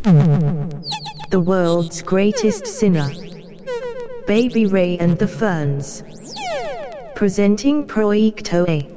The world's greatest sinner, Baby Ray and the Ferns. Presenting Proicto A.